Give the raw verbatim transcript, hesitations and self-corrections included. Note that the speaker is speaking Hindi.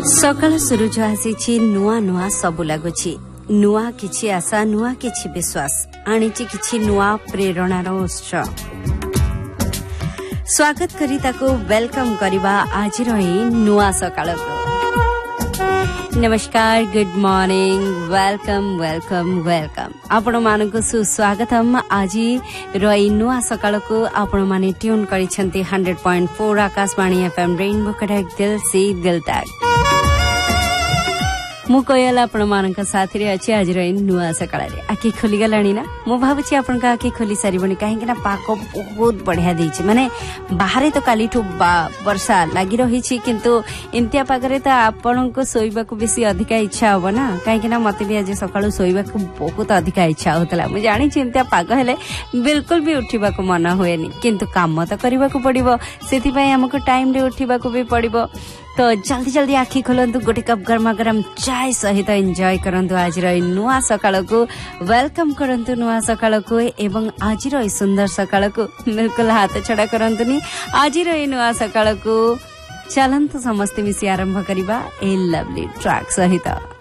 सकाळ सुरुज आसी नुआ नुआ सबु लगुछि नुआ किछि आशा नुआ किछि विश्वास आनिछि किछि नुआ प्रेरणार उत्स स्वागत करी ताको वेलकम करिबा आज रही नुआ सकाळ नमस्कार good morning welcome welcome welcome आपण मानको सुस्वागतम आज रही नुआ सकाळ को आपण माने tune करिसंती hundred point four Akashvani FM rainbow connect दिल से दिल तक मु कोयल आपण मानक साथी रे अछि आज रही नुआ सकाळ रे आखि खोली गलानी ना मु भाबुची आपण का आखि खोली सारिबनी काहे कि ना पाको बहुत बढ़िया देछि माने बाहरे तो काली ठु वर्षा लागि रही छी किंतु इंतिया पागरे त आपण को सोइबा को बेसी अधिका इच्छा होबो ना काहे कि ना मते भी आज सकाळु सोइबा को बहुत अधिका इच्छा होतला मु जानि छी इंतिया पाग हेले बिल्कुल भी उठिबा को मन होएनी किंतु काम त करबा को पड़िबो सेति पय हमको टाइम रे उठिबा को भी पड़िबो तो जल्दी जल्दी आखि खोलंतु गोटे कप गरमा गरम चाय सहित एंजॉय करंतु आज रही नुआ सकाळ को वेलकम करंतु नुआ सकाळ को एवं आज रही सुंदर सकाळ को बिल्कुल हाथ छड़ा करंतुनी आज रही नुआ सकाळ को चलंतु समस्त मिसी आरंभ करिबा ए लवली ट्रैक सहित।